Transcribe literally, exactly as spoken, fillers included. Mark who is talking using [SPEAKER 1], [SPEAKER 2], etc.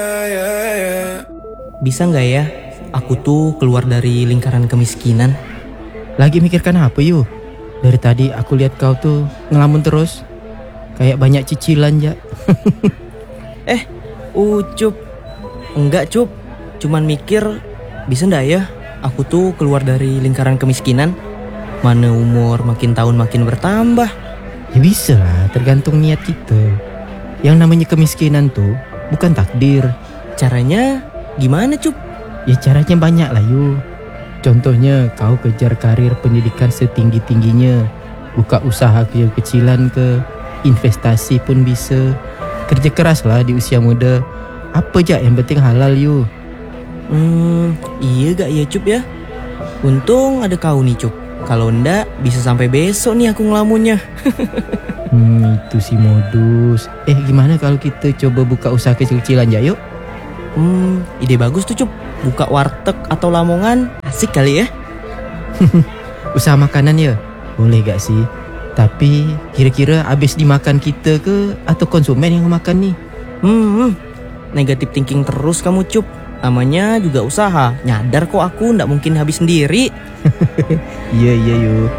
[SPEAKER 1] Bisa nggak ya, aku tuh keluar dari lingkaran kemiskinan?
[SPEAKER 2] Lagi mikirkan apa yuk? Dari tadi aku lihat kau tuh ngelamun terus. Kayak banyak cicilan ya.
[SPEAKER 1] Eh, Ucup. Enggak Cup, cuman mikir bisa nggak ya aku tuh keluar dari lingkaran kemiskinan? Mana umur makin tahun makin bertambah.
[SPEAKER 2] Ya bisa lah, tergantung niat kita. Yang namanya kemiskinan tuh bukan takdir.
[SPEAKER 1] Caranya gimana Cup?
[SPEAKER 2] Ya caranya banyak lah yuk. Contohnya kau kejar karir pendidikan setinggi-tingginya, buka usaha kecil-kecilan ke, investasi pun bisa. Kerja keras lah di usia muda. Apa aja yang penting halal yuk.
[SPEAKER 1] Hmm, iya gak ya Cup ya? Untung ada kau nih Cup. Kalau ndak bisa sampai besok nih aku ngelamunnya.
[SPEAKER 2] Hmm, itu si modus. Eh gimana kalau kita coba buka usaha kecil-kecilan ya yuk?
[SPEAKER 1] Hmm, ide bagus tuh Cup. Buka warteg atau lamongan, asik kali ya.
[SPEAKER 2] Usaha makanan ya? Boleh gak sih? Tapi kira-kira habis dimakan kita ke atau konsumen yang makan nih?
[SPEAKER 1] Hmm, negatif thinking terus kamu Cup. Namanya juga usaha. Nyadar kok aku ndak mungkin habis sendiri.
[SPEAKER 2] Iya iya yuk.